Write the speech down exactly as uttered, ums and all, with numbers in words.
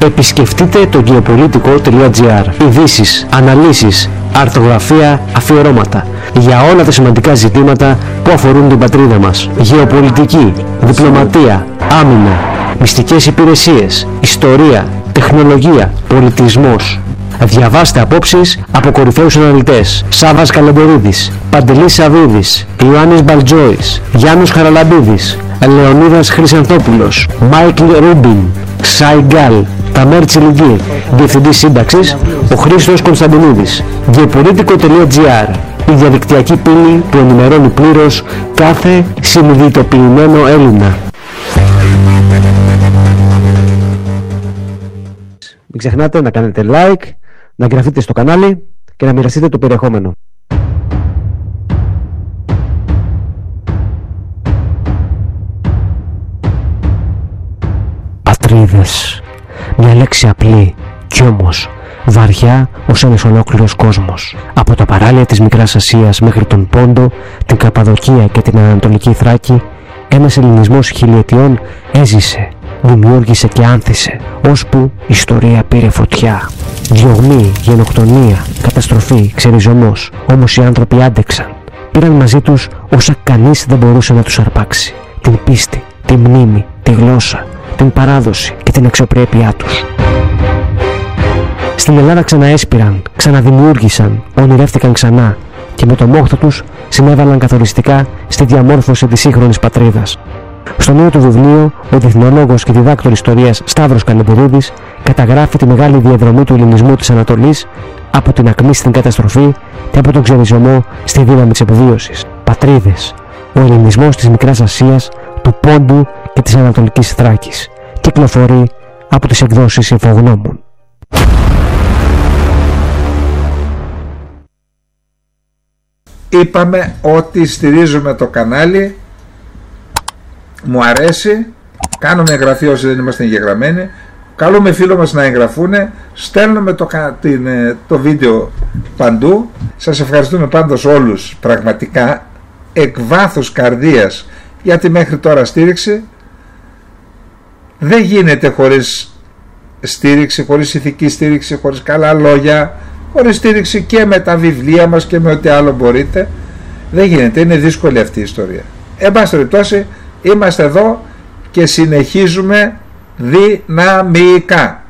Επισκεφτείτε το γεωπολιτικό τελεία τζι άρ. Ειδήσεις, αναλύσεις, αρθρογραφία, αφιερώματα για όλα τα σημαντικά ζητήματα που αφορούν την πατρίδα μας. Γεωπολιτική, διπλωματία, άμυνα, μυστικές υπηρεσίες, ιστορία, τεχνολογία, πολιτισμός. Διαβάστε απόψεις από κορυφαίους αναλυτές: Σάββας Καλεντερίδης, Παντελής Σαβίδης, Ιωάννης Μπαλτζόης, Γιάννος Χαραλαμπίδης, Λεωνίδας Χρυσανθόπουλος, Μάικλ Ρούμπιν, Σάιγκάλ, Ταμέρ Τσιλιγκή, Διευθυντής Σύνταξης, ο Χρήστος Κωνσταντινίδης. γεωπολίτικο τελεία τζι άρ, η διαδικτυακή πύλη που ενημερώνει πλήρως κάθε συνειδητοποιημένο Έλληνα. Μην ξεχνάτε να κάνετε like, να εγγραφείτε στο κανάλι και να μοιραστείτε το περιεχόμενο. Πατρίδες. Μια λέξη απλή κι όμως βαριά ως ένας ολόκληρος κόσμος. Από τα παράλια της Μικράς Ασίας μέχρι τον Πόντο, την Καπαδοκία και την Ανατολική Θράκη, ένας ελληνισμός χιλιετιών έζησε, δημιούργησε και άνθησε, ώσπου η ιστορία πήρε φωτιά. Διωγμή, γενοκτονία, καταστροφή, ξεριζωμός. Όμως οι άνθρωποι άντεξαν. Πήραν μαζί τους όσα κανείς δεν μπορούσε να τους αρπάξει. Την πίστη, τη μνήμη, τη γλώσσα, την παράδοση και την αξιοπρέπειά τους. Στην Ελλάδα ξαναέσπηραν, ξαναδημιούργησαν, ονειρεύτηκαν ξανά και με το μόχθο τους συνέβαλαν καθοριστικά στη διαμόρφωση της σύγχρονης πατρίδας. Στο νέο του βιβλίο, ο διεθνολόγος και διδάκτορ ιστορίας Σταύρος Καλεντερίδης καταγράφει τη μεγάλη διαδρομή του ελληνισμού της Ανατολής από την ακμή στην καταστροφή και από τον ξεριζωμό στη δύναμη της επιβίωσης. Πατρίδες. Ο ελληνισμός της Μικράς Ασίας, του Πόντου και της Ανατολικής Θράκης. Κυκλοφορεί από τις εκδόσεις Υφογνώμων. Είπαμε ότι στηρίζουμε το κανάλι, μου αρέσει, κάνουμε εγγραφή όσοι δεν είμαστε εγγεγραμμένοι, καλούμε φίλο μας να εγγραφούν, στέλνουμε το, την, το βίντεο παντού. Σας ευχαριστούμε πάντως όλους πραγματικά εκ βάθους καρδίας για τη μέχρι τώρα στήριξη. Δεν γίνεται χωρίς στήριξη, χωρίς ηθική στήριξη, χωρίς καλά λόγια, χωρίς στήριξη και με τα βιβλία μας και με ό,τι άλλο μπορείτε. Δεν γίνεται, είναι δύσκολη αυτή η ιστορία. Εν πάση περιπτώσει, είμαστε εδώ και συνεχίζουμε δυναμικά.